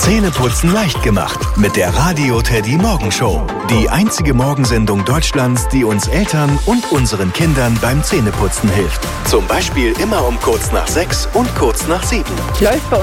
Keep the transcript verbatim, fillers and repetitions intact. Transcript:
Zähneputzen leicht gemacht mit der Radio Teddy Morgenshow. Die einzige Morgensendung Deutschlands, die uns Eltern und unseren Kindern beim Zähneputzen hilft. Zum Beispiel immer um kurz nach sechs und kurz nach sieben. Läuft bei